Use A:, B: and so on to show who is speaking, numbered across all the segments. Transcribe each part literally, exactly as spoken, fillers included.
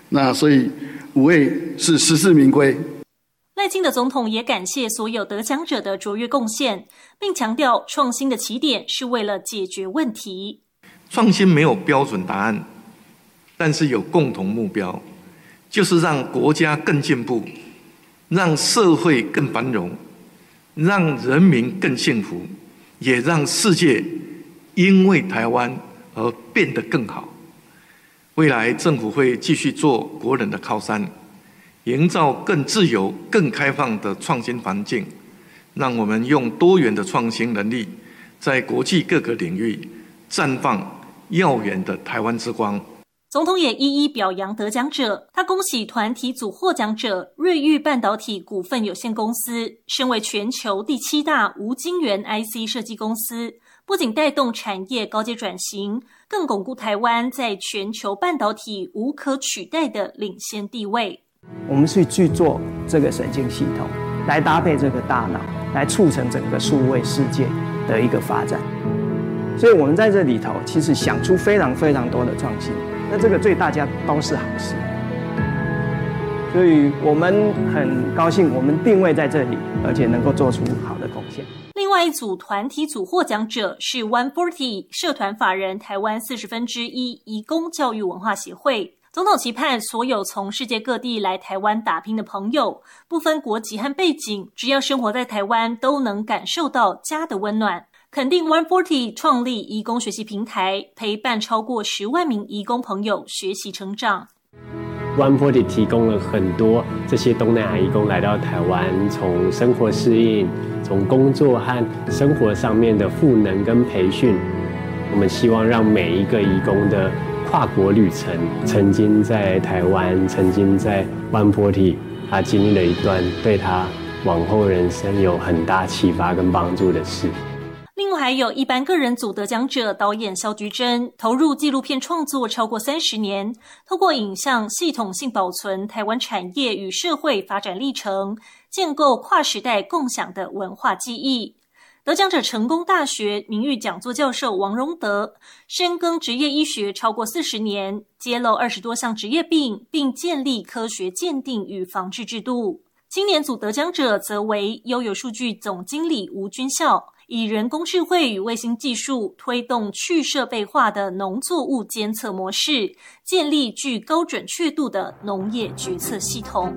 A: 那所以五位是实至名归。
B: 赖清德总统也感谢所有得奖者的卓越贡献，并强调创新的起点是为了解决问题。
C: 创新没有标准答案，但是有共同目标，就是让国家更进步，让社会更繁荣，让人民更幸福，也让世界因为台湾而变得更好。未来政府会继续做国人的靠山，营造更自由、更开放的创新环境，让我们用多元的创新能力，在国际各个领域绽放耀眼的台湾之光。
B: 总统也一一表扬得奖者，他恭喜团体组获奖者瑞昱半导体股份有限公司，身为全球第七大无晶圆 I C 设计公司，不仅带动产业高阶转型，更巩固台湾在全球半导体无可取代的领先地位。
D: 我们是去做这个神经系统，来搭配这个大脑，来促成整个数位世界的一个发展。所以我们在这里头其实想出非常非常多的创新，那这个对大家都是好事。所以我们很高兴我们定位在这里，而且能够做出好的贡献。
B: 另外一组团体组获奖者是一百四十社团法人台湾四十分之一移工教育文化协会。总统期盼所有从世界各地来台湾打拼的朋友，不分国籍和背景，只要生活在台湾都能感受到家的温暖。肯定一百四十创立移工学习平台，陪伴超过十万名移工朋友学习成长。
E: 一百四十提供了很多这些东南亚移工来到台湾，从生活适应，从工作和生活上面的赋能跟培训，我们希望让每一个移工的跨国旅程，曾经在台湾，曾经在一百四十，他经历了一段对他往后人生有很大启发跟帮助的事。
B: 另外还有一般个人组得奖者导演萧菊珍，投入纪录片创作超过三十年，透过影像系统性保存台湾产业与社会发展历程，建构跨时代共享的文化记忆。得奖者成功大学名誉讲座教授王荣德，深耕职业医学超过四十年，揭露二十多项职业病，并建立科学鉴定与防治制度。青年组得奖者则为悠游数据总经理吴君孝，以人工智慧与卫星技术推动去设备化的农作物监测模式，建立具高准确度的农业决策系统。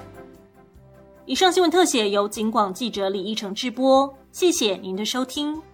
B: 以上新闻特写由警广记者李义成制播，谢谢您的收听。